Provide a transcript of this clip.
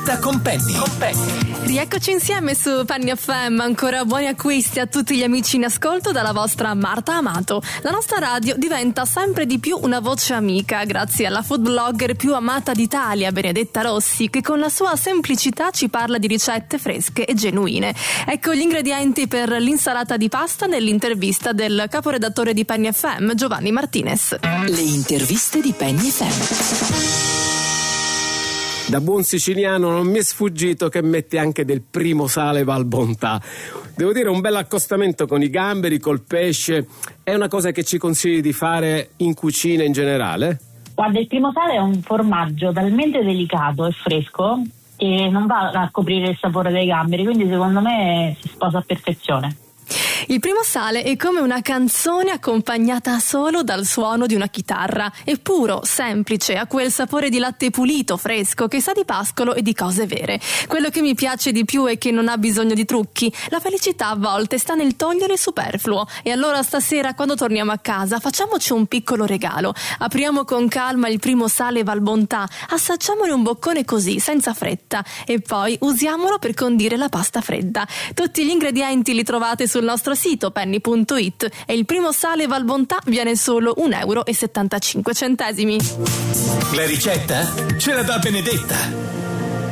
ricetta con Penny. Rieccoci insieme su Penny FM, ancora buoni acquisti a tutti gli amici in ascolto dalla vostra Marta Amato. La nostra radio diventa sempre di più una voce amica grazie alla food blogger più amata d'Italia, Benedetta Rossi, che con la sua semplicità ci parla di ricette fresche e genuine. Ecco gli ingredienti per l'insalata di pasta nell'intervista del caporedattore di Penny FM, Giovanni Martinez. Le interviste di Penny FM. Da buon siciliano non mi è sfuggito che mette anche del primo sale Val Bontà. Devo dire, un bel accostamento con i gamberi, col pesce. È una cosa che ci consigli di fare in cucina in generale? Guarda, il primo sale è un formaggio talmente delicato e fresco e non va a coprire il sapore dei gamberi, quindi secondo me si sposa a perfezione. Il primo sale è come una canzone accompagnata solo dal suono di una chitarra. È puro, semplice, ha quel sapore di latte pulito, fresco, che sa di pascolo e di cose vere. Quello che mi piace di più è che non ha bisogno di trucchi. La felicità a volte sta nel togliere il superfluo. E allora stasera, quando torniamo a casa, facciamoci un piccolo regalo. Apriamo con calma il primo sale Val Bontà, assaggiamone un boccone così, senza fretta. E poi usiamolo per condire la pasta fredda. Tutti gli ingredienti li trovate sul nostro sito penny.it e il primo sale Val Bontà viene solo €1,75. La ricetta ce la dà Benedetta.